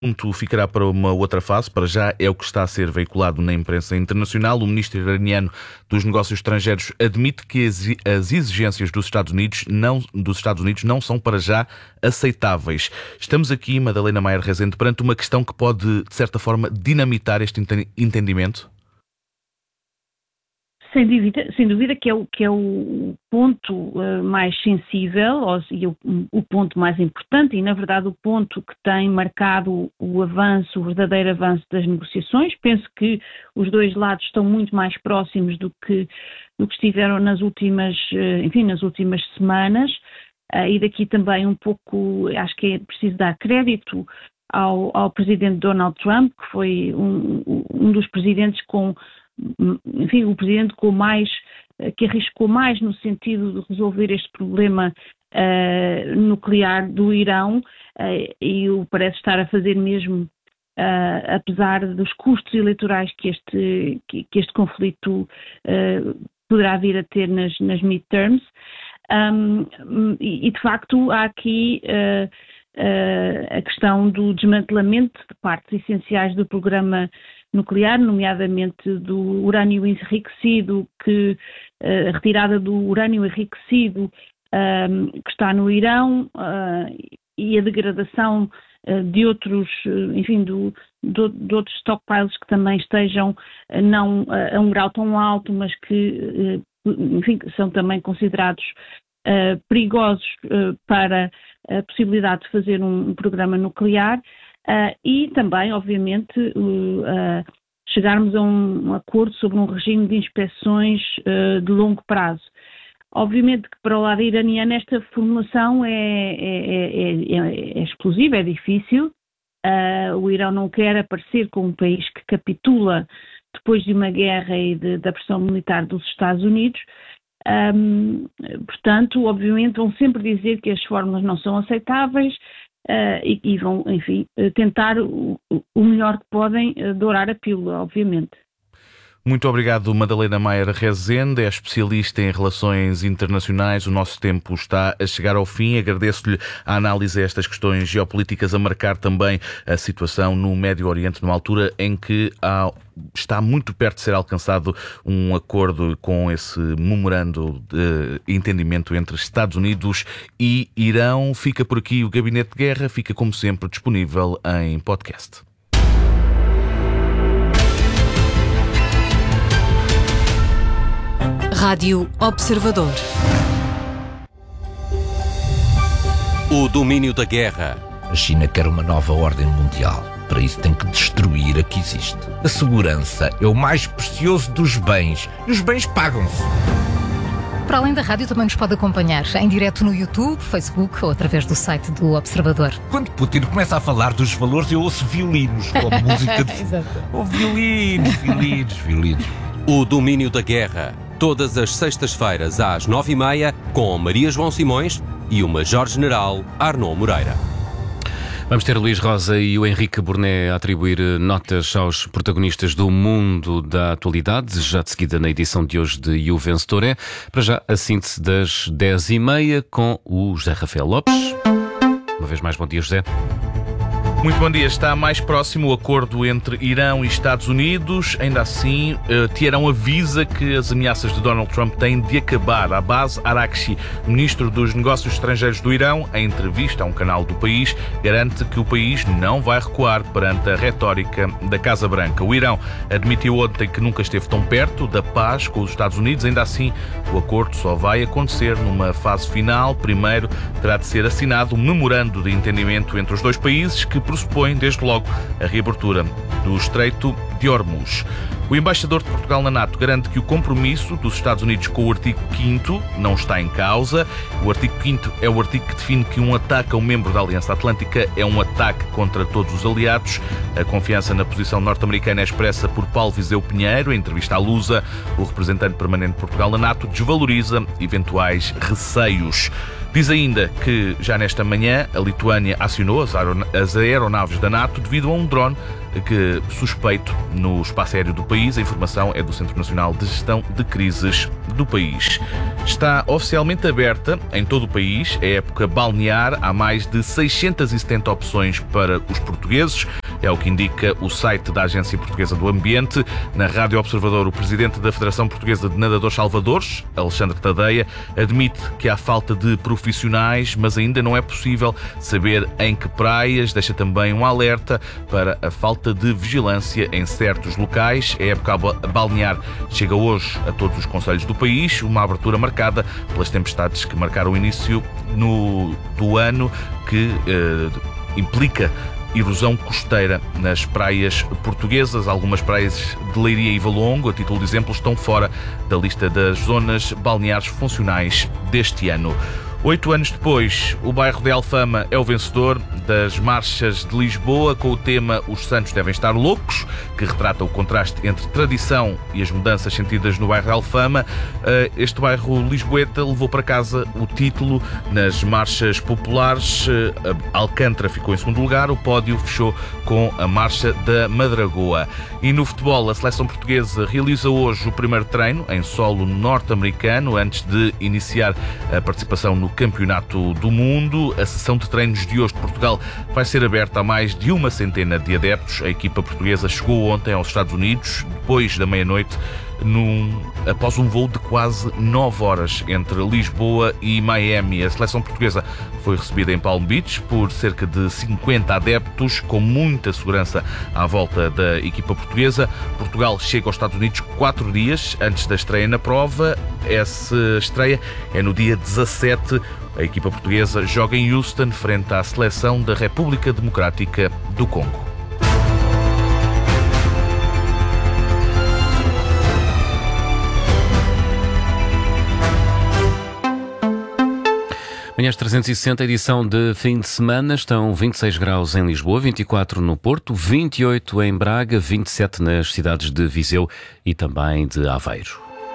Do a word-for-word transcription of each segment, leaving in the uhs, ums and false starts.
O assunto ficará para uma outra fase. Para já é o que está a ser veiculado na imprensa internacional. O ministro iraniano dos Negócios Estrangeiros admite que as exigências dos Estados Unidos não, dos Estados Unidos não são para já aceitáveis. Estamos aqui, Madalena Maier Rezende, perante uma questão que pode, de certa forma, dinamitar este entendimento? Sem dúvida, sem dúvida que é o, que é o ponto uh, mais sensível ou, e o, o ponto mais importante e, na verdade, o ponto que tem marcado o avanço, o verdadeiro avanço das negociações. Penso que os dois lados estão muito mais próximos do que, do que estiveram nas últimas, uh, enfim, nas últimas semanas uh, e daqui também um pouco, acho que é preciso dar crédito ao, ao presidente Donald Trump, que foi um, um dos presidentes com enfim, o presidente com mais, que arriscou mais no sentido de resolver este problema uh, nuclear do Irão uh, e o parece estar a fazer mesmo, uh, apesar dos custos eleitorais que este, que, que este conflito uh, poderá vir a ter nas, nas midterms. Um, e, e, de facto, há aqui uh, uh, a questão do desmantelamento de partes essenciais do programa nuclear, nomeadamente do urânio enriquecido, que uh, a retirada do urânio enriquecido um, que está no Irão uh, e a degradação uh, de outros, uh, enfim, do, do, de outros stockpiles que também estejam uh, não uh, a um grau tão alto, mas que, uh, enfim, são também considerados uh, perigosos uh, para a possibilidade de fazer um, um programa nuclear. Uh, e também, obviamente, uh, uh, chegarmos a um, um acordo sobre um regime de inspeções uh, de longo prazo. Obviamente que para o lado iraniano esta formulação é, é, é, é, é explosiva, é difícil. Uh, o Irão não quer aparecer como um país que capitula depois de uma guerra e de, da pressão militar dos Estados Unidos. Um, portanto, obviamente vão sempre dizer que as fórmulas não são aceitáveis. Uh, e, e vão, enfim, tentar o, o melhor que podem uh, dourar a pílula, obviamente. Muito obrigado, Madalena Maier Rezende, é especialista em relações internacionais. O nosso tempo está a chegar ao fim. Agradeço-lhe a análise a estas questões geopolíticas, a marcar também a situação no Médio Oriente, numa altura em que há, está muito perto de ser alcançado um acordo com esse memorando de entendimento entre Estados Unidos e Irão. Fica por aqui o Gabinete de Guerra, fica como sempre disponível em podcast. Rádio Observador. O domínio da guerra. A China quer uma nova ordem mundial. Para isso tem que destruir a que existe. A segurança é o mais precioso dos bens. E os bens pagam-se. Para além da rádio, também nos pode acompanhar em direto no YouTube, Facebook ou através do site do Observador. Quando Putin começa a falar dos valores, eu ouço violinos, como música de... Exato. Oh, violinos, violinos, violinos. O domínio da guerra. Todas as sextas-feiras às nove e meia, com Maria João Simões e o Major-General Arnaud Moreira. Vamos ter Luís Rosa e o Henrique Burnet a atribuir notas aos protagonistas do mundo da atualidade, já de seguida na edição de hoje de E o Vencedor é. Para já, a síntese das dez e meia com o José Rafael Lopes. Uma vez mais, bom dia, José. Muito bom dia. Está mais próximo o acordo entre Irão e Estados Unidos. Ainda assim, Teherão avisa que as ameaças de Donald Trump têm de acabar. Abbas Araghchi, ministro dos Negócios Estrangeiros do Irão, em entrevista a um canal do país, garante que o país não vai recuar perante a retórica da Casa Branca. O Irão admitiu ontem que nunca esteve tão perto da paz com os Estados Unidos. Ainda assim, o acordo só vai acontecer numa fase final. Primeiro, terá de ser assinado um memorando de entendimento entre os dois países que pressupõe, desde logo, a reabertura do Estreito de Hormuz. O embaixador de Portugal na NATO garante que o compromisso dos Estados Unidos com o artigo quinto não está em causa. O artigo quinto é o artigo que define que um ataque a um membro da Aliança Atlântica é um ataque contra todos os aliados. A confiança na posição norte-americana é expressa por Paulo Viseu Pinheiro. Em entrevista à Lusa, o representante permanente de Portugal na NATO desvaloriza eventuais receios. Diz ainda que, já nesta manhã, a Lituânia acionou as aeronaves da NATO devido a um drone que, suspeito no espaço aéreo do país. A informação é do Centro Nacional de Gestão de Crises do país. Está oficialmente aberta em todo o país a época balnear. Há mais de seiscentas e setenta opções para os portugueses. É o que indica o site da Agência Portuguesa do Ambiente. Na Rádio Observador, o presidente da Federação Portuguesa de Nadadores Salvadores, Alexandre Tadeia, admite que há falta de profissionais, mas ainda não é possível saber em que praias. Deixa também um alerta para a falta de vigilância em certos locais. A época balnear chega hoje a todos os concelhos do país, uma abertura marcada pelas tempestades que marcaram o início no, do ano, que eh, implica erosão costeira nas praias portuguesas. Algumas praias de Leiria e Valongo, a título de exemplo, estão fora da lista das zonas balneares funcionais deste ano. Oito anos depois, o bairro de Alfama é o vencedor das marchas de Lisboa com o tema Os Santos Devem Estar Loucos, que retrata o contraste entre tradição e as mudanças sentidas no bairro de Alfama. Este bairro lisboeta levou para casa o título nas marchas populares. Alcântara ficou em segundo lugar, o pódio fechou com a marcha da Madragoa. E no futebol, a seleção portuguesa realiza hoje o primeiro treino em solo norte-americano, antes de iniciar a participação no Campeonato do Mundo. A sessão de treinos de hoje de Portugal vai ser aberta a mais de uma centena de adeptos. A equipa portuguesa chegou ontem aos Estados Unidos, depois da meia-noite, Num, após um voo de quase nove horas entre Lisboa e Miami. A seleção portuguesa foi recebida em Palm Beach por cerca de cinquenta adeptos, com muita segurança à volta da equipa portuguesa. Portugal chega aos Estados Unidos quatro dias antes da estreia na prova. Essa estreia é no dia dezassete. A equipa portuguesa joga em Houston, frente à seleção da República Democrática do Congo. Manhãs trezentos e sessenta, edição de fim de semana. Estão vinte e seis graus em Lisboa, vinte e quatro no Porto, vinte e oito em Braga, vinte e sete nas cidades de Viseu e também de Aveiro.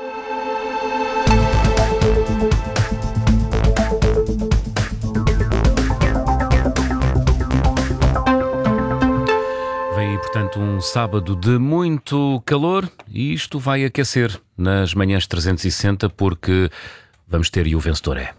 Vem aí, portanto, um sábado de muito calor e isto vai aquecer nas manhãs trezentos e sessenta, porque vamos ter e o vencedor é.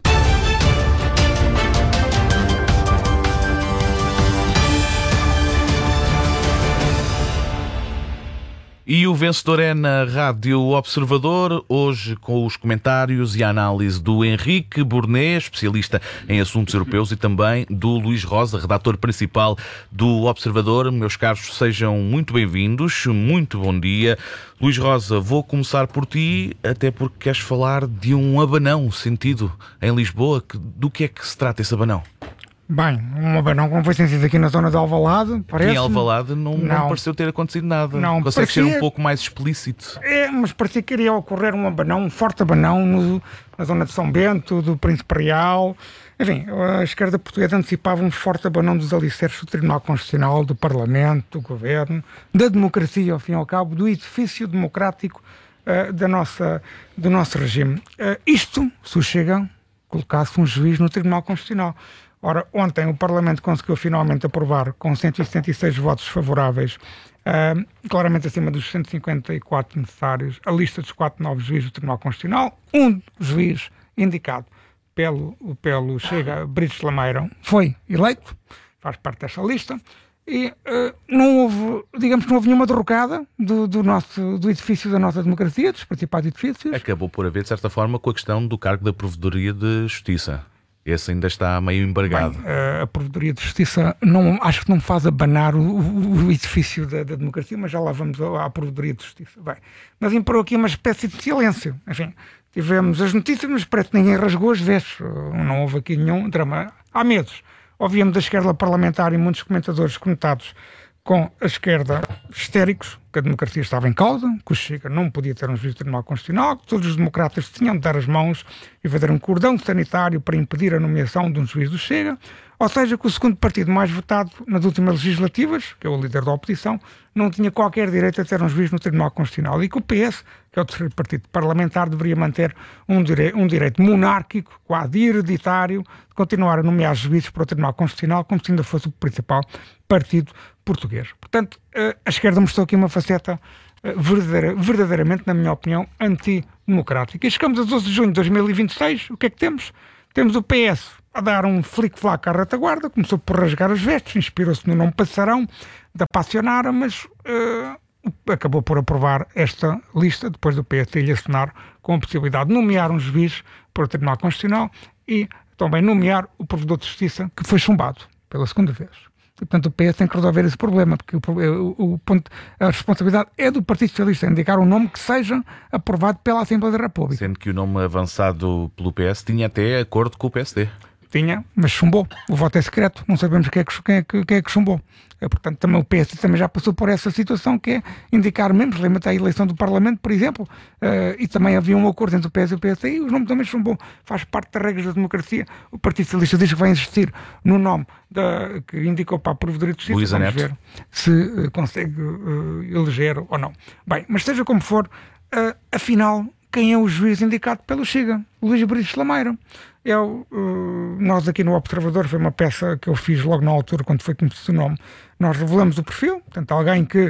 E o vencedor é na Rádio Observador, hoje com os comentários e a análise do Henrique Burnet, especialista em assuntos europeus, e também do Luís Rosa, redator principal do Observador. Meus caros, sejam muito bem-vindos, muito bom dia. Luís Rosa, vou começar por ti, até porque queres falar de um abanão sentido em Lisboa. Do que é que se trata esse abanão? Bem, um abanão como foi sentido aqui na zona de Alvalade, parece... Em Alvalade não, não. não pareceu ter acontecido nada. Não, consegue parecia... ser um pouco mais explícito? É, mas parecia que iria ocorrer um abanão, um forte abanão no, na zona de São Bento, do Príncipe Real. Enfim, a esquerda portuguesa antecipava um forte abanão dos alicerces do Tribunal Constitucional, do Parlamento, do Governo, da democracia, ao fim e ao cabo, do edifício democrático uh, da nossa, do nosso regime. Uh, isto, se o Chega colocasse um juiz no Tribunal Constitucional. Ora, ontem o Parlamento conseguiu finalmente aprovar, com cento e setenta e seis votos favoráveis, uh, claramente acima dos cento e cinquenta e quatro necessários, a lista dos quatro novos juízes do Tribunal Constitucional. Um juiz indicado pelo, pelo Chega, Brites Lameiro, foi eleito, faz parte desta lista, e uh, não houve, digamos que não houve nenhuma derrocada do, do, nosso, do edifício da nossa democracia, dos principais edifícios. Acabou por haver, de certa forma, com a questão do cargo da Provedoria de Justiça. Esse ainda está meio embargado. Bem, a Provedoria de Justiça não, acho que não faz abanar o, o, o edifício da, da democracia, mas já lá vamos à, à Provedoria de Justiça. Bem, mas imperou aqui uma espécie de silêncio. Enfim, tivemos as notícias, mas parece que ninguém rasgou as vestes. Não houve aqui nenhum drama. Há medos. Ouvimos da esquerda parlamentar e muitos comentadores conectados com a esquerda histéricos, que a democracia estava em causa, que o Chega não podia ter um juiz do Tribunal Constitucional, que todos os democratas tinham de dar as mãos e fazer um cordão sanitário para impedir a nomeação de um juiz do Chega, ou seja, que o segundo partido mais votado nas últimas legislativas, que é o líder da oposição, não tinha qualquer direito a ter um juiz no Tribunal Constitucional, e que o P S, que é o terceiro partido parlamentar, deveria manter um, dire- um direito monárquico, quase hereditário, de continuar a nomear juízes para o Tribunal Constitucional, como se ainda fosse o principal partido português. Portanto, a esquerda mostrou aqui uma faceta verdadeira, verdadeiramente, na minha opinião, antidemocrática. E chegamos a doze de junho de dois mil e vinte e seis, o que é que temos? Temos o P S a dar um flic-flac à retaguarda, começou por rasgar as vestes, inspirou-se no nome Passarão, da Passionara, mas uh, acabou por aprovar esta lista, depois do P S ter-lhe assinar, com a possibilidade de nomear um juiz para o Tribunal Constitucional e também nomear o Provedor de Justiça, que foi chumbado pela segunda vez. E, portanto, o P S tem que resolver esse problema, porque o, o, o ponto, a responsabilidade é do Partido Socialista indicar um nome que seja aprovado pela Assembleia da República. Sendo que o nome avançado pelo P S tinha até acordo com o P S D. Tinha, mas chumbou. O voto é secreto, não sabemos quem é que, quem é que, quem é que chumbou. É, portanto, também o P S também já passou por essa situação, que é indicar membros, relativamente à eleição do Parlamento, por exemplo, uh, e também havia um acordo entre o P S e o P S, e o nome também chumbou. Faz parte das regras da democracia. O Partido Socialista diz que vai insistir no nome da, que indicou para a Provedoria de Justiça. Luísa Vamos Neto. ver se uh, consegue uh, eleger ou não. Bem, mas seja como for, uh, afinal, quem é o juiz indicado pelo Chega? Luís Brites Lameira. Eu, uh, nós aqui no Observador, foi uma peça que eu fiz logo na altura, quando foi conhecido o nome, nós revelamos o perfil, portanto, alguém que, uh,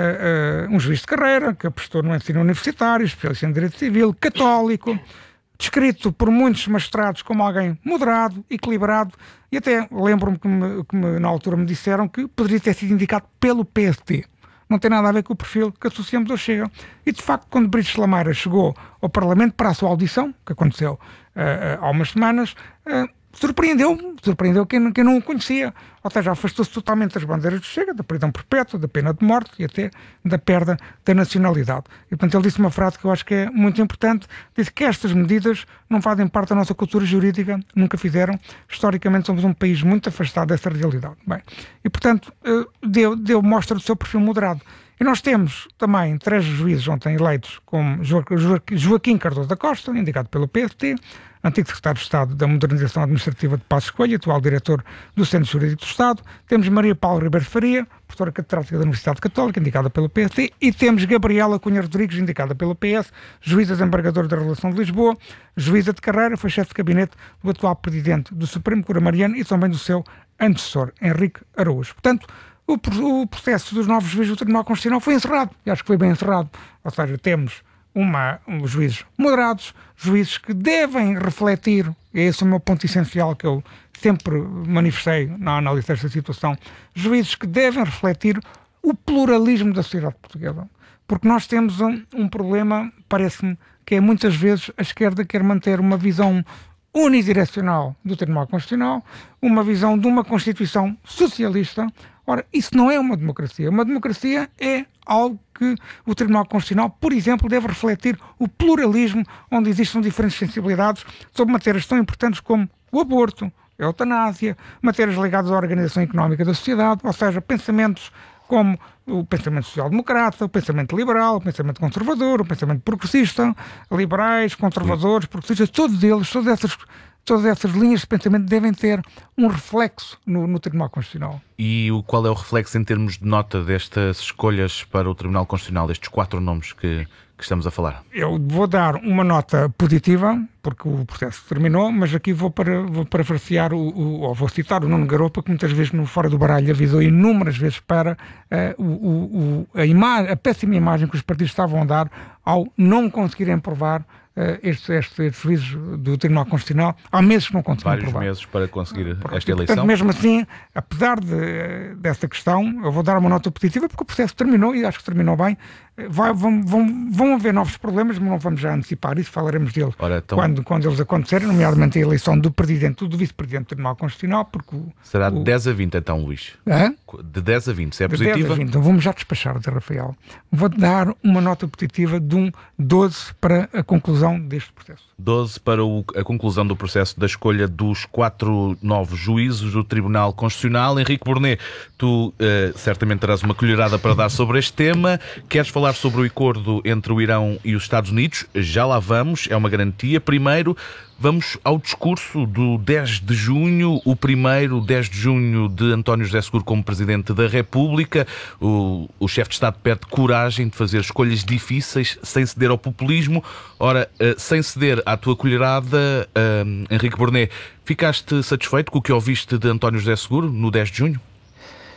uh, um juiz de carreira, que apostou no ensino universitário, especialista em Direito Civil, católico, descrito por muitos magistrados como alguém moderado, equilibrado, e até lembro-me que, me, que me, na altura me disseram que poderia ter sido indicado pelo P S D. Não tem nada a ver com o perfil que associamos ao Chega. E, de facto, quando Brites Lameira chegou ao Parlamento para a sua audição, que aconteceu uh, uh, há umas semanas, uh, surpreendeu-me, surpreendeu quem, quem não o conhecia. Ou seja, afastou-se totalmente das bandeiras do Chega, da prisão perpétua, da pena de morte e até da perda da nacionalidade. E, portanto, ele disse uma frase que eu acho que é muito importante. Disse que estas medidas não fazem parte da nossa cultura jurídica, nunca fizeram. Historicamente somos um país muito afastado dessa realidade. Bem, e, portanto, deu, deu mostra do seu perfil moderado. E nós temos também três juízes ontem eleitos, como Joaquim Cardoso da Costa, indicado pelo P S T, antigo secretário de Estado da Modernização Administrativa de Passos Coelho, atual diretor do Centro Jurídico do Estado. Temos Maria Paula Ribeiro Faria, professora catedrática da Universidade Católica, indicada pelo P S T. E temos Gabriela Cunha Rodrigues, indicada pelo P S, juíza desembargadora da Relação de Lisboa, juíza de carreira, foi chefe de gabinete do atual presidente do Supremo, Cura Mariano, e também do seu antecessor, Henrique Araújo. Portanto, o, o processo dos novos juízes do Tribunal Constitucional foi encerrado, e acho que foi bem encerrado. Ou seja, temos uma, um, juízes moderados, juízes que devem refletir, e esse é o meu ponto essencial que eu sempre manifestei na análise desta situação, juízes que devem refletir o pluralismo da sociedade portuguesa. Porque nós temos um, um problema, parece-me, que é muitas vezes a esquerda quer manter uma visão unidirecional do Tribunal Constitucional, uma visão de uma Constituição socialista. Ora, isso não é uma democracia. Uma democracia é algo que o Tribunal Constitucional, por exemplo, deve refletir o pluralismo, onde existem diferentes sensibilidades sobre matérias tão importantes como o aborto, a eutanásia, matérias ligadas à organização económica da sociedade, ou seja, pensamentos como o pensamento social-democrata, o pensamento liberal, o pensamento conservador, o pensamento progressista, liberais, conservadores, progressistas, todos eles, todas essas, todas essas linhas de pensamento devem ter um reflexo no, no Tribunal Constitucional. E o, qual é o reflexo em termos de nota destas escolhas para o Tribunal Constitucional, destes quatro nomes que, que estamos a falar? Eu vou dar uma nota positiva, porque o processo terminou, mas aqui vou, para, vou parafrasear, o, o, ou vou citar o Nuno Garopa, que muitas vezes no Fora do Baralho avisou inúmeras vezes para uh, o, o, a, ima- a péssima imagem que os partidos estavam a dar ao não conseguirem aprovar Uh, estes, estes, estes juízes do Tribunal Constitucional. Há meses que não conseguem Vários aprovar. meses para conseguir Pronto, esta e, eleição. portanto, mesmo assim, apesar de, dessa questão, eu vou dar uma nota positiva, porque o processo terminou e acho que terminou bem. Vai, vão, vão, vão haver novos problemas, mas não vamos já antecipar isso, falaremos dele Ora, então, quando, quando eles acontecerem, nomeadamente a eleição do Presidente e do Vice-Presidente do Tribunal Constitucional, porque o, será de o... dez a vinte então, Luís. Hã? De dez a vinte, se é De dez positiva. a vinte, então vamos já despachar, Zé Rafael. Vou dar uma nota positiva de um doze para a conclusão deste processo. doze para o, a conclusão do processo da escolha dos quatro novos juízes do Tribunal Constitucional. Henrique Burnet, tu uh, certamente terás uma colherada para dar sobre este tema. Queres falar sobre o acordo entre o Irão e os Estados Unidos? Já lá vamos, é uma garantia. Primeiro, vamos ao discurso do dez de junho, o primeiro dez de junho de António José Seguro como Presidente da República. O, o chefe de Estado pede coragem de fazer escolhas difíceis sem ceder ao populismo. Ora, uh, sem ceder à tua colherada, uh, Henrique Burnet, ficaste satisfeito com o que ouviste de António José Seguro no dez de junho?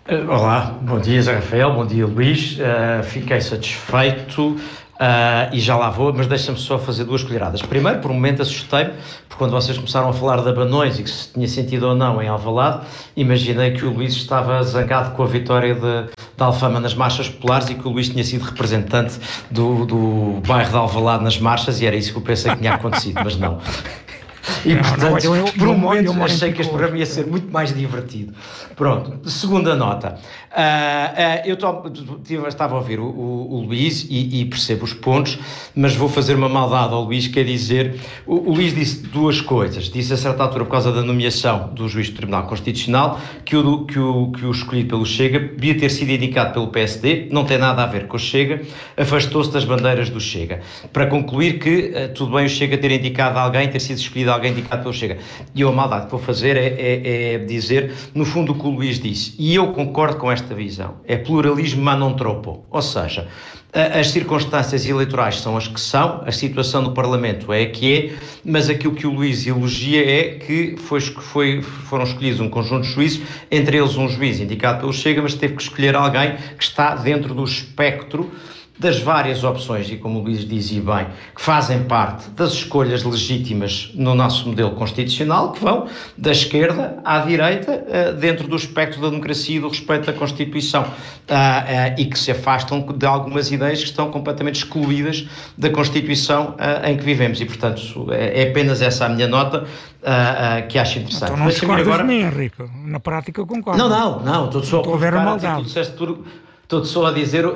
Olá, bom dia Zé Rafael, bom dia Luís, uh, fiquei satisfeito. Uh, e já lá vou, mas deixa-me só fazer duas colheradas. Primeiro, por um momento assustei-me, porque quando vocês começaram a falar de abanões e que se tinha sentido ou não em Alvalade, imaginei que o Luís estava zangado com a vitória de, de Alfama nas marchas populares e que o Luís tinha sido representante do, do bairro de Alvalade nas marchas, e era isso que eu pensei que tinha acontecido, mas não. E, não, portanto, não, eu, eu, por um momento eu achei que este programa ia ser muito mais divertido. Pronto, segunda nota. Uh, uh, eu tô, estava a ouvir o, o, o Luís e, e percebo os pontos, mas vou fazer uma maldade ao Luís, quer dizer, o, o Luís disse duas coisas. Disse a certa altura, por causa da nomeação do juiz do Tribunal Constitucional, que o, que o, que o escolhido pelo Chega devia ter sido indicado pelo P S D, não tem nada a ver com o Chega, afastou-se das bandeiras do Chega. Para concluir que, uh, tudo bem o Chega ter indicado alguém, ter sido escolhido alguém indicado pelo Chega. E a maldade que vou fazer é, é, é dizer, no fundo, o que o Luís disse, e eu concordo com esta visão, é pluralismo mas não tropo, ou seja, as circunstâncias eleitorais são as que são, a situação no Parlamento é a que é, mas aquilo que o Luís elogia é que foi, foi, foram escolhidos um conjunto de juízes, entre eles um juiz indicado pelo Chega, mas teve que escolher alguém que está dentro do espectro das várias opções, e como o Luís dizia bem, que fazem parte das escolhas legítimas no nosso modelo constitucional, que vão da esquerda à direita, dentro do espectro da democracia e do respeito à Constituição, e que se afastam de algumas ideias que estão completamente excluídas da Constituição em que vivemos, e portanto é apenas essa a minha nota, que acho interessante. Então não discordas agora... de mim, Henrique, na prática eu concordo. Não, não, não, estou só a ver a maldade. Tu disseste tudo... Estou só a dizer, a,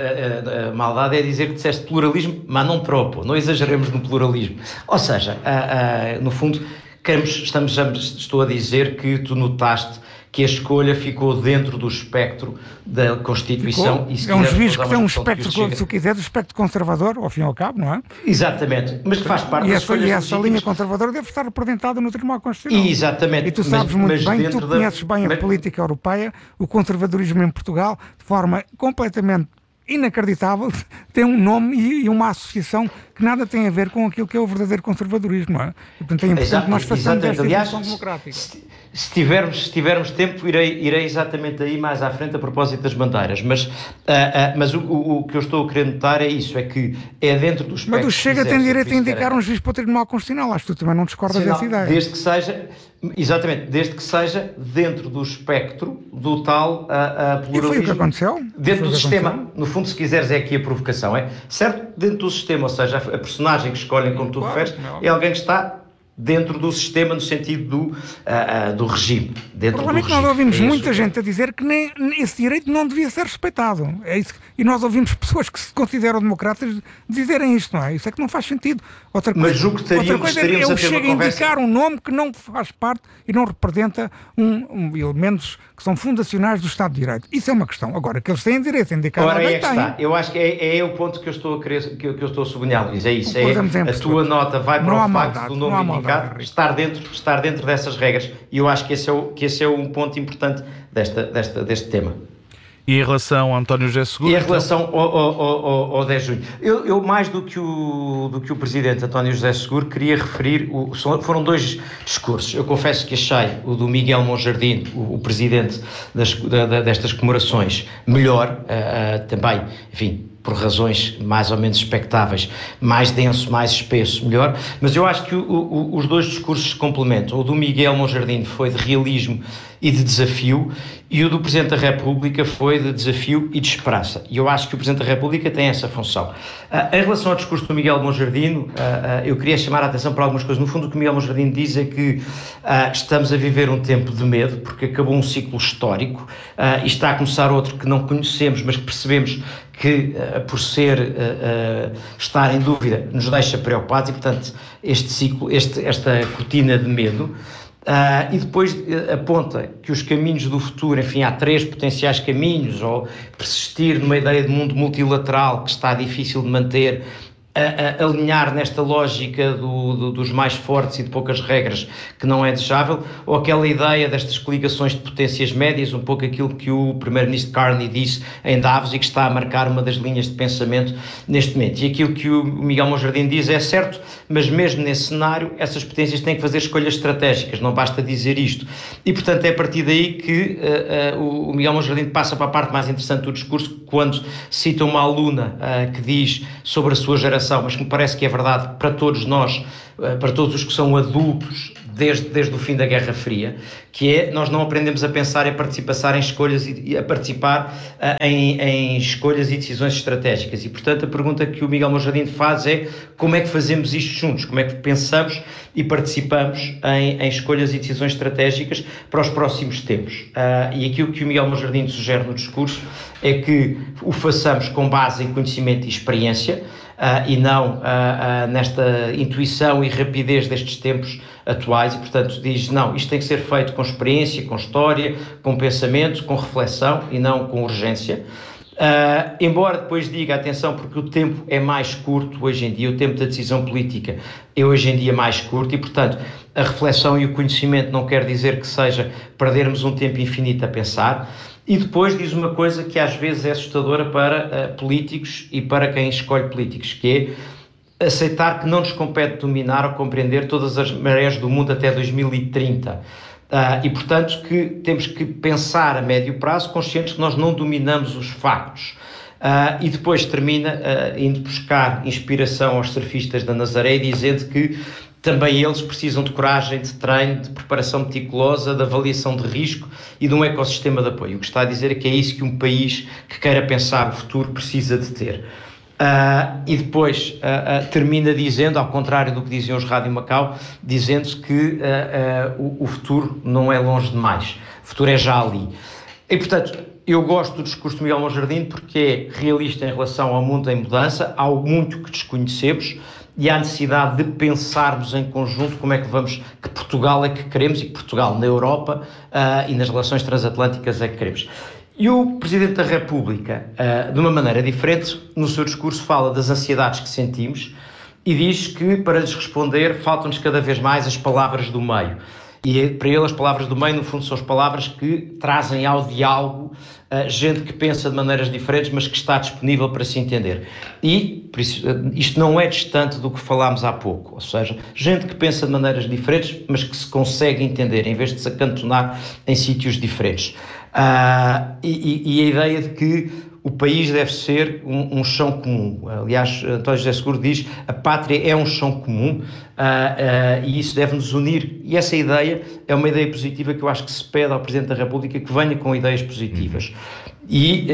a, a, a maldade é dizer que disseste pluralismo, mas não tropo, não exageremos no pluralismo. Ou seja, a, a, no fundo, queremos, estamos, estou a dizer que tu notaste que a escolha ficou dentro do espectro da Constituição. E se é um juiz que tem um espectro, se tu quiser, do espectro conservador, ao fim e ao cabo, não é? Exatamente, mas que faz parte e das essa, escolhas E essa legítimas. linha conservadora deve estar representada no Tribunal Constitucional. Exatamente. E tu sabes mas, muito mas bem, tu da... conheces bem a mas... política europeia, o conservadorismo em Portugal, de forma completamente inacreditável, tem um nome e uma associação que nada tem a ver com aquilo que é o verdadeiro conservadorismo, não é? E, portanto, é importante Exato, que nós façamos esta evolução democrática. Se, se, tivermos, se tivermos tempo, irei, irei exatamente aí mais à frente a propósito das bandeiras, mas, uh, uh, mas o, o, o que eu estou a querer notar é isso, é que é dentro do espectro... Mas o Chega tem direito a indicar um juiz para o Tribunal Constitucional, acho que tu também não discordas dessa ideia. Desde que seja... Exatamente, desde que seja dentro do espectro do tal a, a pluralismo. E foi o que aconteceu? Dentro do sistema, aconteceu? No fundo, se quiseres, é aqui a provocação, é? Certo? Dentro do sistema, ou seja, a personagem que escolhem, como tu referes, é alguém que está dentro do sistema, no sentido do, uh, uh, do regime. Dentro o problema é que nós ouvimos é muita gente a dizer que nem, esse direito não devia ser respeitado. É isso, e nós ouvimos pessoas que se consideram democratas dizerem isto, não é? Isso é que não faz sentido. Outra coisa, Mas julgo que estaríamos, outra coisa é eu chego a indicar um nome que não faz parte e não representa um, um, elementos que são fundacionais do Estado de Direito. Isso é uma questão. Agora, que eles têm direito a indicar Ora, alguém, é que está. Eu acho que é, é o ponto que eu estou a querer, que eu, que eu estou a sublinhar, Luís. É isso. É, a tua nota vai para o facto do nome indicado estar dentro, estar dentro dessas regras. E eu acho que esse é, o, que esse é um ponto importante desta, desta, deste tema. E em relação a António José Seguro? E em relação ao, ao, ao, ao dez de junho. Eu, eu mais do que, o, do que o Presidente António José Seguro, queria referir, o, foram dois discursos. Eu confesso que achei o do Miguel Monjardim, o, o Presidente das, da, destas comemorações, melhor, uh, uh, também, enfim, por razões mais ou menos expectáveis, mais denso, mais espesso, melhor, mas eu acho que o, o, os dois discursos se complementam. O do Miguel Monjardim foi de realismo e de desafio, e o do Presidente da República foi de desafio e de esperança. E eu acho que o Presidente da República tem essa função. Uh, em relação ao discurso do Miguel Monjardim, uh, uh, eu queria chamar a atenção para algumas coisas. No fundo, o que o Miguel Monjardim diz é que uh, estamos a viver um tempo de medo, porque acabou um ciclo histórico, uh, e está a começar outro que não conhecemos, mas que percebemos que, uh, por ser, uh, uh, estar em dúvida, nos deixa preocupados, e, portanto, este ciclo, este, esta cortina de medo. Uh, e depois uh, aponta que os caminhos do futuro, enfim, há três potenciais caminhos, ou persistir numa ideia de mundo multilateral que está difícil de manter, a, a alinhar nesta lógica do, do, dos mais fortes e de poucas regras, que não é desejável, ou aquela ideia destas coligações de potências médias, um pouco aquilo que o primeiro-ministro Carney disse em Davos e que está a marcar uma das linhas de pensamento neste momento. E aquilo que o Miguel Monjardim diz é certo, mas mesmo nesse cenário, essas potências têm que fazer escolhas estratégicas, não basta dizer isto. E, portanto, é a partir daí que uh, uh, o Miguel Monjardim passa para a parte mais interessante do discurso, quando cita uma aluna uh, que diz sobre a sua geração, mas que me parece que é verdade para todos nós, uh, para todos os que são adultos, Desde, desde o fim da Guerra Fria, que é, nós não aprendemos a pensar e a participar em escolhas e, e a participar uh, em, em escolhas e decisões estratégicas. E, portanto, a pergunta que o Miguel Monjardim faz é como é que fazemos isto juntos? Como é que pensamos e participamos em, em escolhas e decisões estratégicas para os próximos tempos? Uh, e aquilo que o Miguel Monjardim sugere no discurso é que o façamos com base em conhecimento e experiência, Uh, e não uh, uh, nesta intuição e rapidez destes tempos atuais, e portanto diz, não, isto tem que ser feito com experiência, com história, com pensamento, com reflexão e não com urgência. Uh, embora depois diga, atenção, porque o tempo é mais curto hoje em dia, o tempo da decisão política é hoje em dia mais curto e, portanto, a reflexão e o conhecimento não quer dizer que seja perdermos um tempo infinito a pensar. E depois diz uma coisa que às vezes é assustadora para uh, políticos e para quem escolhe políticos, que é aceitar que não nos compete dominar ou compreender todas as marés do mundo até dois mil e trinta. Uh, e, portanto, que temos que pensar a médio prazo, conscientes que nós não dominamos os factos. Uh, e depois termina uh, indo buscar inspiração aos surfistas da Nazaré, dizendo que também eles precisam de coragem, de treino, de preparação meticulosa, de avaliação de risco e de um ecossistema de apoio. O que está a dizer é que é isso que um país que queira pensar o futuro precisa de ter. Uh, e depois uh, uh, termina dizendo, ao contrário do que diziam os Rádio Macau, dizendo que uh, uh, o, o futuro não é longe demais, o futuro é já ali. E, portanto, eu gosto do discurso de Miguel Monjardim porque é realista em relação ao mundo em mudança, há muito que desconhecemos e há necessidade de pensarmos em conjunto como é que vamos, que Portugal é que queremos e que Portugal na Europa uh, e nas relações transatlânticas é que queremos. E o Presidente da República, uh, de uma maneira diferente, no seu discurso fala das ansiedades que sentimos e diz que, para lhes responder, faltam-nos cada vez mais as palavras do meio. E para ele as palavras do meio, no fundo, são as palavras que trazem ao diálogo uh, gente que pensa de maneiras diferentes, mas que está disponível para se entender. E por isso, uh, isto não é distante do que falámos há pouco, ou seja, gente que pensa de maneiras diferentes, mas que se consegue entender, em vez de se acantonar em sítios diferentes. Uh, e, e a ideia de que o país deve ser um, um chão comum. Aliás, António José Seguro diz que a pátria é um chão comum uh, uh, e isso deve nos unir. E essa ideia é uma ideia positiva que eu acho que se pede ao Presidente da República que venha com ideias positivas. E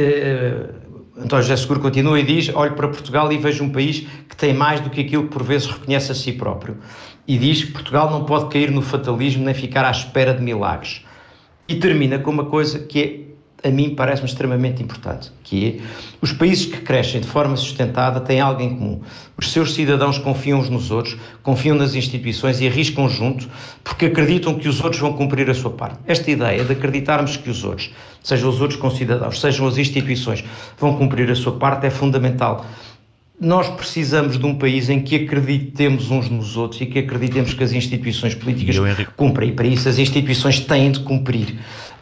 uh, António José Seguro continua e diz, olho para Portugal e vejo um país que tem mais do que aquilo que por vezes reconhece a si próprio. E diz que Portugal não pode cair no fatalismo nem ficar à espera de milagres. E termina com uma coisa que é, a mim parece-me extremamente importante, que é, os países que crescem de forma sustentada têm algo em comum. Os seus cidadãos confiam uns nos outros, confiam nas instituições e arriscam junto porque acreditam que os outros vão cumprir a sua parte. Esta ideia de acreditarmos que os outros, sejam os outros concidadãos, sejam as instituições, vão cumprir a sua parte é fundamental. Nós precisamos de um país em que acreditemos uns nos outros e que acreditemos que as instituições políticas cumprem. E para isso as instituições têm de cumprir.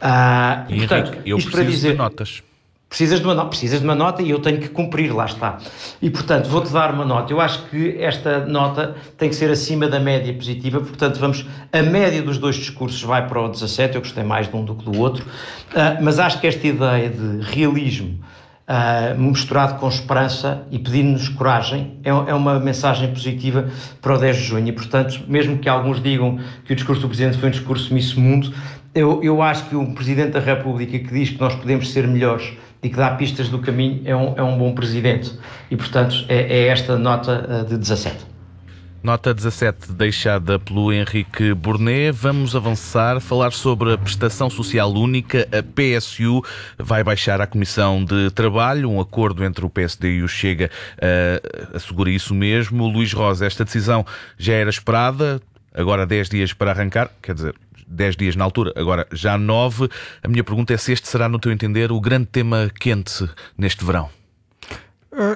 Ah, e, portanto, Henrique, eu isto preciso para dizer, de notas. Precisas de, uma nota, precisas de uma nota e eu tenho que cumprir, lá está. E, portanto, vou-te dar uma nota. Eu acho que esta nota tem que ser acima da média positiva, portanto, vamos, a média dos dois discursos vai para o dezassete, eu gostei mais de um do que do outro, uh, mas acho que esta ideia de realismo uh, misturado com esperança e pedindo-nos coragem é, é uma mensagem positiva para o dez de junho. E, portanto, mesmo que alguns digam que o discurso do Presidente foi um discurso Miss Mundo, eu, eu acho que um Presidente da República que diz que nós podemos ser melhores e que dá pistas do caminho é um, é um bom Presidente. E, portanto, é, é esta nota de dezassete. Nota dezassete deixada pelo Henrique Burnet. Vamos avançar, falar sobre a prestação social única. A P S U vai baixar à Comissão de Trabalho. Um acordo entre o P S D e o Chega uh, assegura isso mesmo. Luís Rosa, esta decisão já era esperada, agora dez dias para arrancar, quer dizer, dez dias na altura, agora já nove. A minha pergunta é se este será, no teu entender, o grande tema quente neste verão. Uh,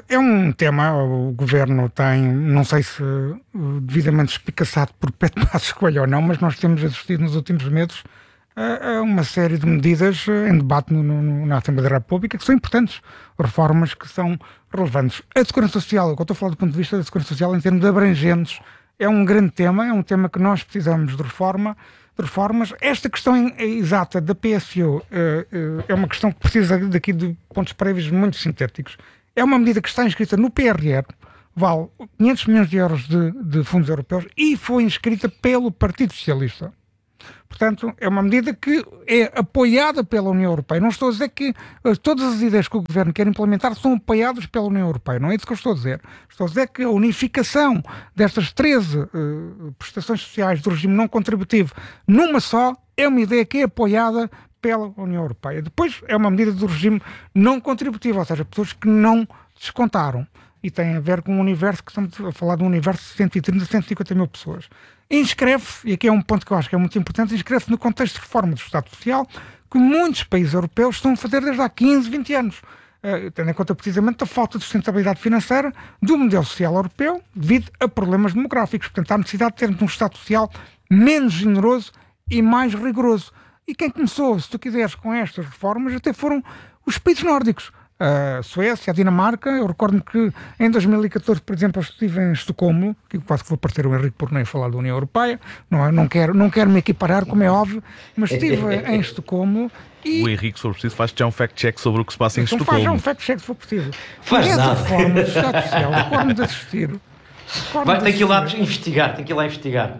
é um tema, o Governo tem, não sei se uh, devidamente espicaçado por Pedro Passos Coelho ou não, mas nós temos assistido nos últimos meses a, a uma série de medidas em debate no, no, na Assembleia da República que são importantes, reformas que são relevantes. A segurança social, eu estou a falar do ponto de vista da segurança social em termos abrangentes, é um grande tema, é um tema que nós precisamos de reforma, de reformas. Esta questão exata da P S U uh, uh, é uma questão que precisa daqui de pontos prévios muito sintéticos. É uma medida que está inscrita no P R R, vale quinhentos milhões de euros de, de fundos europeus e foi inscrita pelo Partido Socialista. Portanto, é uma medida que é apoiada pela União Europeia. Não estou a dizer que uh, todas as ideias que o Governo quer implementar são apoiadas pela União Europeia. Não é isso que eu estou a dizer. Estou a dizer que a unificação destas treze uh, prestações sociais do regime não contributivo numa só é uma ideia que é apoiada pela União Europeia. Depois é uma medida do regime não contributivo, ou seja, pessoas que não descontaram. E tem a ver com um universo, que estamos a falar de um universo de cento e trinta, cento e cinquenta mil pessoas. Inscreve-se, e aqui é um ponto que eu acho que é muito importante, inscreve-se no contexto de reforma do Estado Social que muitos países europeus estão a fazer desde há quinze, vinte anos, uh, tendo em conta precisamente a falta de sustentabilidade financeira do modelo social europeu devido a problemas demográficos. Portanto, há a necessidade de termos um Estado Social menos generoso e mais rigoroso. E quem começou, se tu quiseres, com estas reformas até foram os países nórdicos. A Suécia, a Dinamarca. Eu recordo-me que em dois mil e catorze, por exemplo, eu estive em Estocolmo, que quase que vou parecer o Henrique Bournet a falar da União Europeia, não, não, quero, não quero me equiparar, como é óbvio, mas estive em Estocolmo e... O Henrique, se for preciso, faz já um fact-check sobre o que se passa em então Estocolmo. Faz já um fact-check, se for preciso. Faz essa nada. reforma do Estado Social, recordo-me de assistir. Recordo-me Vai, de tem que ir lá assistir. investigar, tem que ir lá investigar.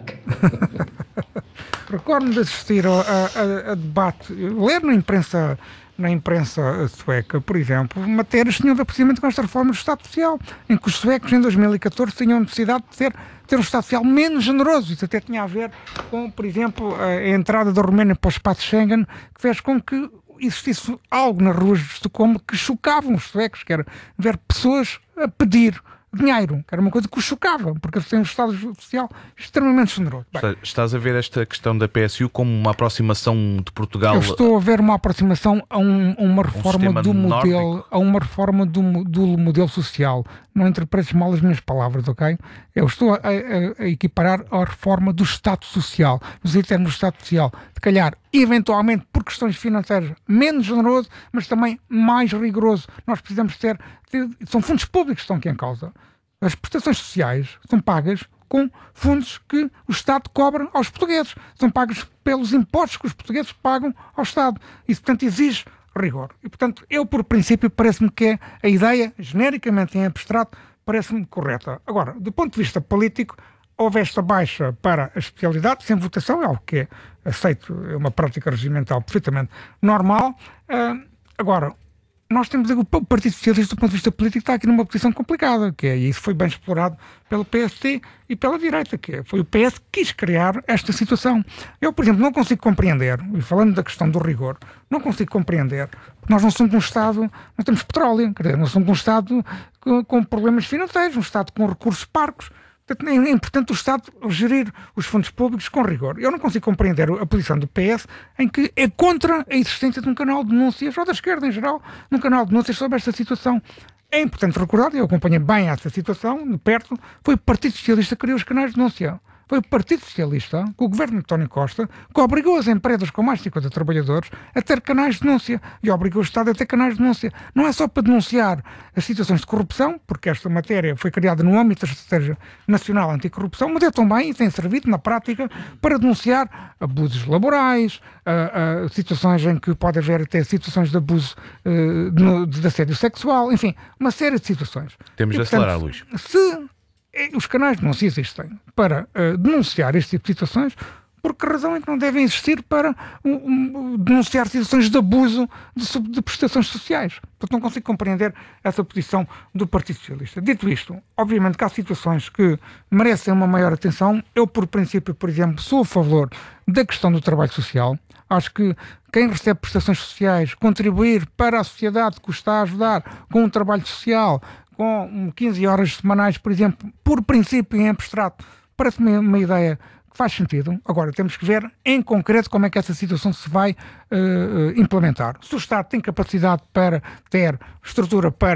Recordo-me de assistir a, a, a debate, ler na imprensa... na imprensa sueca, por exemplo, matérias que tinham a ver precisamente com esta reforma do Estado Social, em que os suecos em dois mil e catorze tinham necessidade de ter, ter um Estado Social menos generoso. Isso até tinha a ver com, por exemplo, a entrada da Roménia para o espaço Schengen, que fez com que existisse algo nas ruas de Estocolmo que chocavam os suecos, que era ver pessoas a pedir dinheiro, que era uma coisa que os chocava, porque eles têm um Estado Social extremamente generoso. Bem, Estás a ver esta questão da P S U como uma aproximação de Portugal? eu estou a ver uma aproximação a, um, a uma reforma sistema do modelo, nórdico? a uma reforma do, do modelo social. Não interpretes mal as minhas palavras, ok? Eu estou a, a, a equiparar a reforma do Estado Social, nos termos do Estado Social, de calhar, eventualmente, por questões financeiras, menos generoso, mas também mais rigoroso. Nós precisamos ter, ter são fundos públicos que estão aqui em causa. As prestações sociais são pagas com fundos que o Estado cobra aos portugueses. São pagos pelos impostos que os portugueses pagam ao Estado. Isso, portanto, exige rigor. E, portanto, eu, por princípio, parece-me que é a ideia, genericamente em abstrato, parece-me correta. Agora, do ponto de vista político, houve esta baixa para a especialidade, sem votação, é algo que é aceito, é uma prática regimental perfeitamente normal. Uh, agora, nós temos o Partido Socialista, do ponto de vista político, está aqui numa posição complicada, que é, e isso foi bem explorado pelo P S T e pela direita, que é, foi o P S que quis criar esta situação. Eu, por exemplo, não consigo compreender, e falando da questão do rigor, não consigo compreender, porque nós não somos um Estado, não temos petróleo, quer dizer, não somos um Estado com, com problemas financeiros, um Estado com recursos parcos. Portanto, é importante o Estado gerir os fundos públicos com rigor. Eu não consigo compreender a posição do P S em que é contra a existência de um canal de denúncias, ou da esquerda em geral, num canal de denúncias sobre esta situação. É importante recordar, e eu acompanhei bem essa situação, de perto, foi o Partido Socialista que criou os canais de denúncia. Foi o Partido Socialista, com o governo de António Costa, que obrigou as empresas com mais de cinquenta trabalhadores a ter canais de denúncia e obrigou o Estado a ter canais de denúncia. Não é só para denunciar as situações de corrupção, porque esta matéria foi criada no âmbito da Estratégia Nacional Anticorrupção, mas é também, e tem servido na prática, para denunciar abusos laborais, uh, uh, situações em que pode haver até situações de abuso uh, de, de assédio sexual, enfim, uma série de situações. Temos e, de portanto, acelerar, Luís. Se os canais não se existem para uh, denunciar este tipo de situações, por que razão é que não devem existir para um, um, denunciar situações de abuso de, de prestações sociais? Portanto, não consigo compreender essa posição do Partido Socialista. Dito isto, obviamente que há situações que merecem uma maior atenção. Eu, por princípio, por exemplo, sou a favor da questão do trabalho social. Acho que quem recebe prestações sociais, contribuir para a sociedade que o está a ajudar com um trabalho social, com quinze horas semanais, por exemplo, por princípio em abstrato, parece-me uma ideia que faz sentido. Agora, temos que ver em concreto como é que essa situação se vai uh, implementar. Se o Estado tem capacidade para ter estrutura para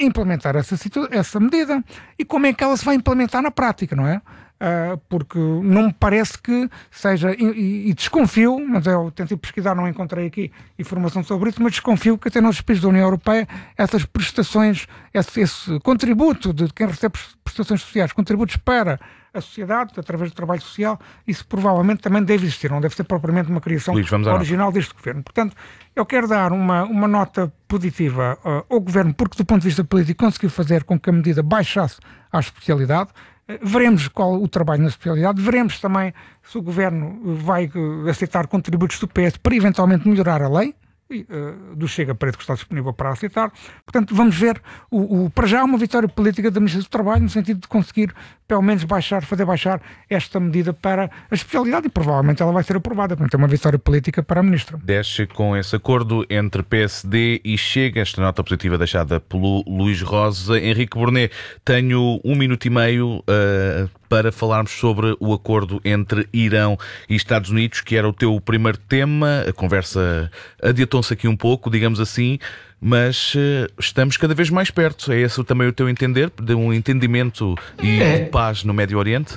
implementar essa, essa medida e como é que ela se vai implementar na prática, não é? Uh, porque não me parece que seja, e, e, e desconfio, mas eu tentei pesquisar, não encontrei aqui informação sobre isso, mas desconfio que até nos países da União Europeia essas prestações, esse, esse contributo de quem recebe prestações sociais, contributos para a sociedade, através do trabalho social, isso provavelmente também deve existir, não deve ser propriamente uma criação Luís, original deste governo. Portanto, eu quero dar uma, uma nota positiva uh, ao governo, porque do ponto de vista político conseguiu fazer com que a medida baixasse à especialidade. Veremos qual o trabalho na especialidade, veremos também se o Governo vai aceitar contributos do P S para eventualmente melhorar a lei, e, uh, do Chega parece que está disponível para aceitar. Portanto, vamos ver, o, o, para já uma vitória política da Ministra do Trabalho, no sentido de conseguir, pelo menos, baixar, fazer baixar esta medida para a especialidade, e provavelmente ela vai ser aprovada, portanto é uma vitória política para a Ministra. Desce com esse acordo entre P S D e Chega, esta nota positiva deixada pelo Luís Rosa. Henrique Burnet, tenho um minuto e meio uh, para falarmos sobre o acordo entre Irão e Estados Unidos, que era o teu primeiro tema. A conversa adiantou-se aqui um pouco, digamos assim, mas uh, estamos cada vez mais perto. É esse também o teu entender, de um entendimento e é. de paz no Médio Oriente?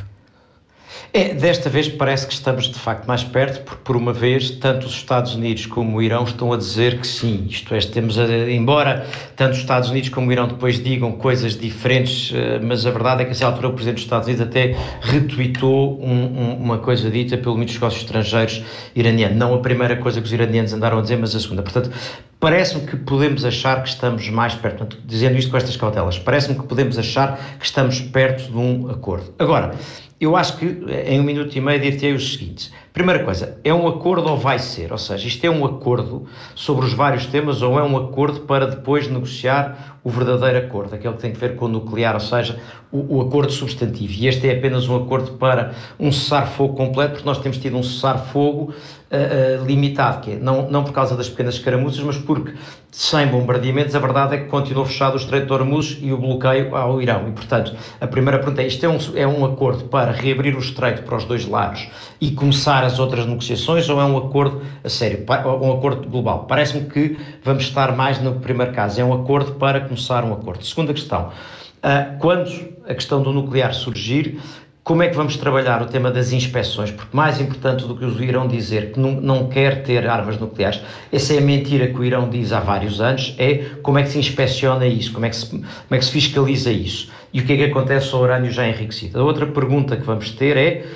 É, desta vez parece que estamos de facto mais perto, porque por uma vez tanto os Estados Unidos como o Irão estão a dizer que sim, isto é, temos a, embora tanto os Estados Unidos como o Irão depois digam coisas diferentes, mas a verdade é que a essa altura o Presidente dos Estados Unidos até retweetou um, um, uma coisa dita pelo Ministro dos Negócios Estrangeiros iraniano, não a primeira coisa que os iranianos andaram a dizer, mas a segunda. Portanto, parece-me que podemos achar que estamos mais perto, portanto, dizendo isto com estas cautelas, parece-me que podemos achar que estamos perto de um acordo. Agora, eu acho que em um minuto e meio dir-te-ei o seguinte. Primeira coisa, é um acordo ou vai ser? Ou seja, isto é um acordo sobre os vários temas ou é um acordo para depois negociar o verdadeiro acordo, aquele que tem que ver com o nuclear, ou seja, o, o acordo substantivo. E este é apenas um acordo para um cessar-fogo completo, porque nós temos tido um cessar-fogo uh, uh, limitado, que é, não, não por causa das pequenas escaramuças, mas porque sem bombardeamentos, a verdade é que continuou fechado o Estreito de Hormuz e o bloqueio ao Irão. E, portanto, a primeira pergunta é, isto é um, é um acordo para reabrir o Estreito para os dois lados e começar as outras negociações, ou é um acordo a sério, um acordo global? Parece-me que vamos estar mais no primeiro caso, é um acordo para começar um acordo. Segunda questão, quando a questão do nuclear surgir, como é que vamos trabalhar o tema das inspeções? Porque mais importante do que o Irão dizer que não, não quer ter armas nucleares, essa é a mentira que o Irão diz há vários anos, é como é que se inspeciona isso, como é que se, como é que se fiscaliza isso e o que é que acontece ao urânio já enriquecido. A outra pergunta que vamos ter é,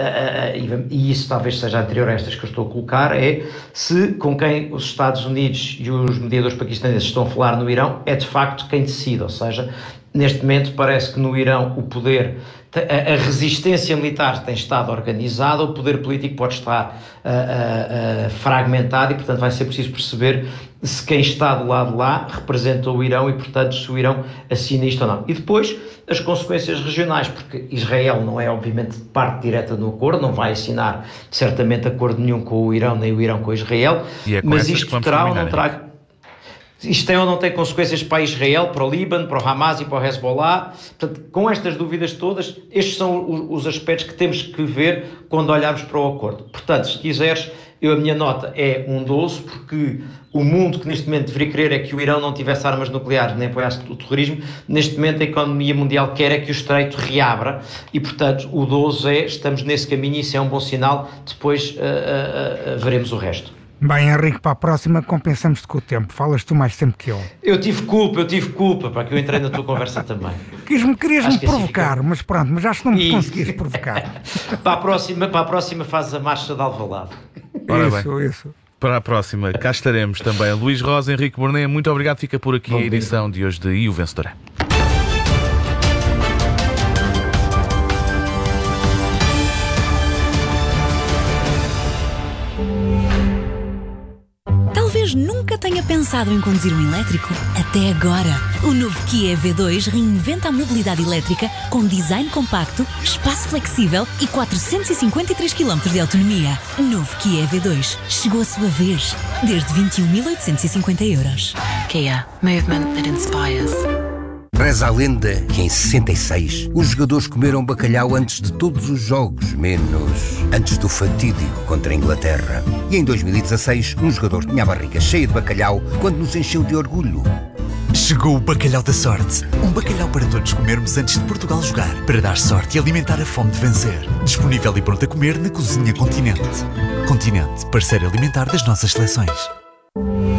Uh, uh, e isso talvez seja anterior a estas que eu estou a colocar, é se com quem os Estados Unidos e os mediadores paquistaneses estão a falar no Irão é de facto quem decide, ou seja, neste momento parece que no Irão o poder, a, a resistência militar tem estado organizada, o poder político pode estar uh, uh, uh, fragmentado e portanto vai ser preciso perceber se quem está do lado lá representa o Irão e portanto se o Irão assina isto ou não. E depois as consequências regionais, porque Israel não é obviamente parte direta do acordo, não vai assinar certamente acordo nenhum com o Irão, nem o Irão com Israel, é com mas isto terá ou não terá... Isto tem ou não tem consequências para Israel, para o Líbano, para o Hamas e para o Hezbollah? Portanto, com estas dúvidas todas, estes são os, os aspectos que temos que ver quando olharmos para o acordo. Portanto, se quiseres, eu, a minha nota é um doze, porque o mundo que neste momento deveria querer é que o Irão não tivesse armas nucleares nem apoiasse o terrorismo. Neste momento a economia mundial quer é que o Estreito reabra e, portanto, o doze é, estamos nesse caminho e isso é um bom sinal. Depois uh, uh, uh, veremos o resto. Bem, Henrique, para a próxima compensamos-te com o tempo. Falas tu mais tempo que eu. Eu tive culpa, eu tive culpa, para que eu entrei na tua conversa também. Quis-me, querias-me que provocar, assim mas pronto, mas acho que não me conseguiste provocar. para, a próxima, para a próxima fazes a marcha de Alvalade. Ora isso, bem. isso. Para a próxima, cá estaremos também. Luís Rosa, Henrique Burnet, muito obrigado. Fica por aqui Bom, a edição bem. de hoje de E o Vencedor é. Nunca tenha pensado em conduzir um elétrico? Até agora! O novo Kia E V dois reinventa a mobilidade elétrica com design compacto, espaço flexível e quatrocentos e cinquenta e três quilómetros de autonomia. Novo Kia E V dois. Chegou a sua vez. Desde vinte e um mil oitocentos e cinquenta euros. Kia. Movement that inspires. Reza a lenda que em sessenta e seis os jogadores comeram bacalhau antes de todos os jogos, menos antes do fatídico contra a Inglaterra. E em dois mil e dezasseis um jogador tinha a barriga cheia de bacalhau quando nos encheu de orgulho. Chegou o Bacalhau da Sorte. Um bacalhau para todos comermos antes de Portugal jogar. Para dar sorte e alimentar a fome de vencer. Disponível e pronto a comer na Cozinha Continente. Continente, parceiro alimentar das nossas seleções.